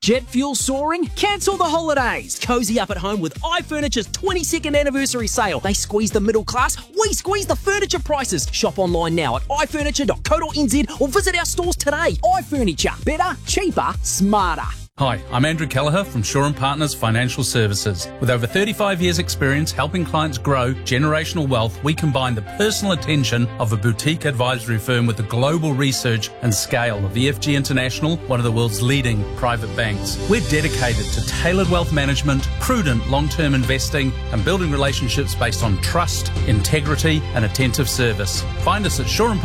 Jet fuel soaring? Cancel the holidays. Cozy up at home with iFurniture's 22nd anniversary sale. They squeeze the middle class, we squeeze the furniture prices. Shop online now at ifurniture.co.nz or visit our stores today. iFurniture. Better, cheaper, smarter. Hi, I'm Andrew Kelleher from Shaw & Partners Financial Services. With over 35 years' experience helping clients grow generational wealth, we combine the personal attention of a boutique advisory firm with the global research and scale of EFG International, one of the world's leading private banks. We're dedicated to tailored wealth management, prudent long-term investing, and building relationships based on trust, integrity, and attentive service. Find us at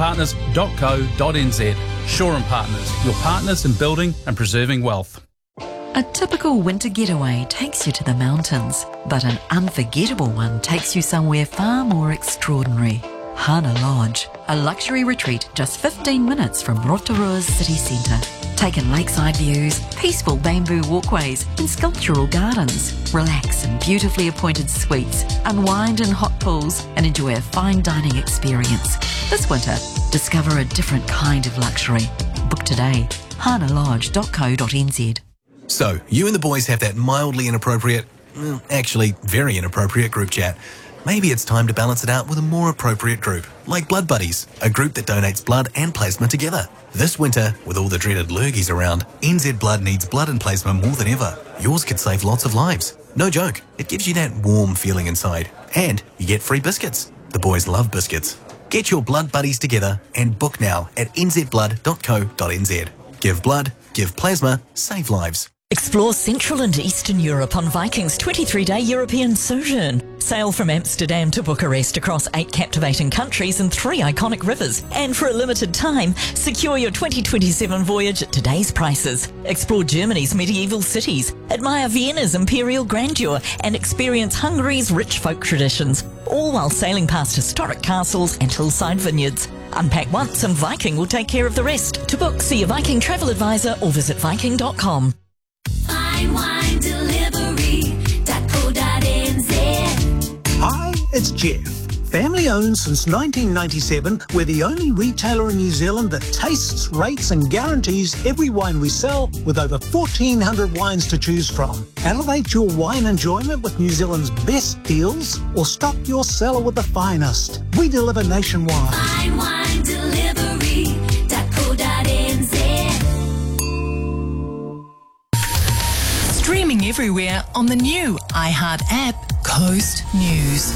shawandpartners.co.nz. Shaw & Partners, your partners in building and preserving wealth. A typical winter getaway takes you to the mountains, but an unforgettable one takes you somewhere far more extraordinary. Hana Lodge, a luxury retreat just 15 minutes from Rotorua's city centre. Take in lakeside views, peaceful bamboo walkways and sculptural gardens. Relax in beautifully appointed suites, unwind in hot pools and enjoy a fine dining experience. This winter, discover a different kind of luxury. Book today, hanalodge.co.nz. So, you and the boys have that mildly inappropriate, actually very inappropriate group chat. Maybe it's time to balance it out with a more appropriate group, like Blood Buddies, a group that donates blood and plasma together. This winter, with all the dreaded lurgies around, NZ Blood needs blood and plasma more than ever. Yours could save lots of lives. No joke, it gives you that warm feeling inside. And you get free biscuits. The boys love biscuits. Get your Blood Buddies together and book now at nzblood.co.nz. Give blood, give plasma, save lives. Explore Central and Eastern Europe on Viking's 23-day European sojourn. Sail from Amsterdam to Bucharest across 8 captivating countries and 3 iconic rivers. And for a limited time, secure your 2027 voyage at today's prices. Explore Germany's medieval cities, admire Vienna's imperial grandeur, and experience Hungary's rich folk traditions, all while sailing past historic castles and hillside vineyards. Unpack once and Viking will take care of the rest. To book, see a Viking travel advisor or visit viking.com. Hi, it's Jeff. Family owned since 1997, we're the only retailer in New Zealand that tastes, rates and guarantees every wine we sell with over 1,400 wines to choose from. Elevate your wine enjoyment with New Zealand's best deals or stock your cellar with the finest. We deliver nationwide. Streaming everywhere on the new iHeart app, Coast News.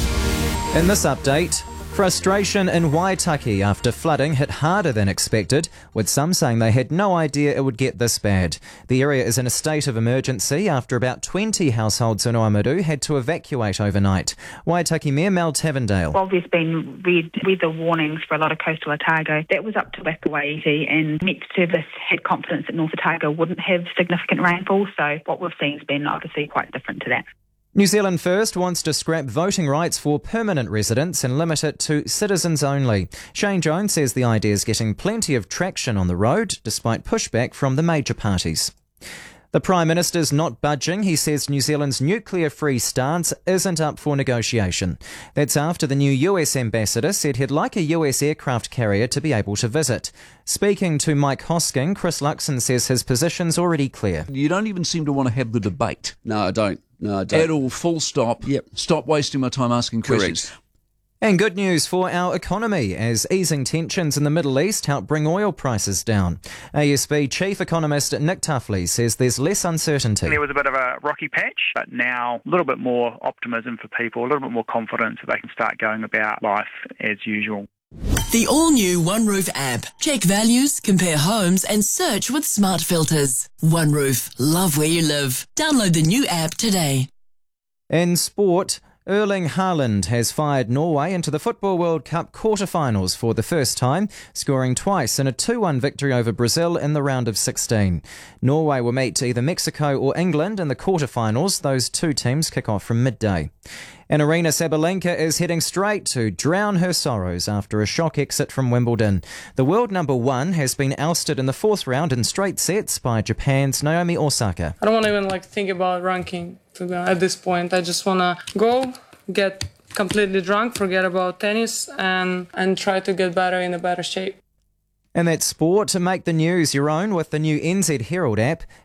In this update, frustration in Waitaki after flooding hit harder than expected, with some saying they had no idea it would get this bad. The area is in a state of emergency after about 20 households in Oamaru had to evacuate overnight. Waitaki Mayor Mel Tavendale. While there's been red weather warnings for a lot of coastal Otago, that was up to Wakawaiti, and Met Service had confidence that North Otago wouldn't have significant rainfall, so what we've seen has been obviously quite different to that. New Zealand First wants to scrap voting rights for permanent residents and limit it to citizens only. Shane Jones says the idea is getting plenty of traction on the road, despite pushback from the major parties. The Prime Minister's not budging. He says New Zealand's nuclear-free stance isn't up for negotiation. That's after the new US ambassador said he'd like a US aircraft carrier to be able to visit. Speaking to Mike Hosking, Chris Luxon says his position's already clear. You don't even seem to want to have the debate. No, I don't. At all, full stop. Yep. Stop wasting my time asking questions. Correct. And good news for our economy as easing tensions in the Middle East help bring oil prices down. ASB Chief Economist Nick Tuffley says there's less uncertainty. There was a bit of a rocky patch, but now a little bit more optimism for people, a little bit more confidence that they can start going about life as usual. The all-new OneRoof app. Check values, compare homes and search with smart filters. OneRoof. Love where you live. Download the new app today. In sport, Erling Haaland has fired Norway into the Football World Cup quarter-finals for the first time, scoring twice in a 2-1 victory over Brazil in the round of 16. Norway will meet either Mexico or England in the quarter-finals. Those two teams kick off from midday. And Aryna Sabalenka is heading straight to drown her sorrows after a shock exit from Wimbledon. The world number 1 has been ousted in the 4th round in straight sets by Japan's Naomi Osaka. I don't want to even think about ranking at this point. I just want to go, get completely drunk, forget about tennis and try to get better in a better shape. And that's sport. To make the news your own with the new NZ Herald app.